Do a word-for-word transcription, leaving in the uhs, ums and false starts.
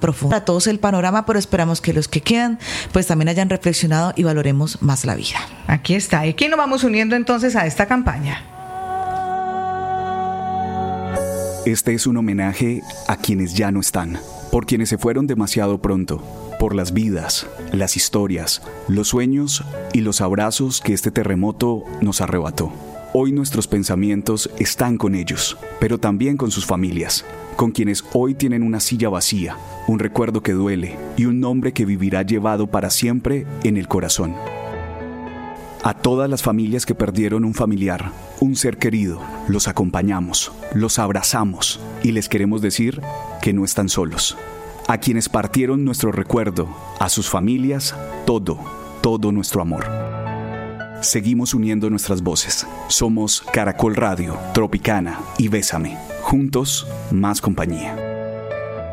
profunda. Para todos el panorama, pero esperamos que los que quedan pues también hayan reflexionado y valoremos más la vida. Aquí está. ¿Y quién nos vamos uniendo entonces a esta campaña? Este es un homenaje a quienes ya no están, por quienes se fueron demasiado pronto, por las vidas, las historias, los sueños y los abrazos que este terremoto nos arrebató. Hoy nuestros pensamientos están con ellos, pero también con sus familias, con quienes hoy tienen una silla vacía, un recuerdo que duele y un nombre que vivirá llevado para siempre en el corazón. A todas las familias que perdieron un familiar, un ser querido, los acompañamos, los abrazamos y les queremos decir que no están solos. A quienes partieron nuestro recuerdo, a sus familias, todo, todo nuestro amor. Seguimos uniendo nuestras voces. Somos Caracol Radio, Tropicana y Bésame. Juntos, más compañía.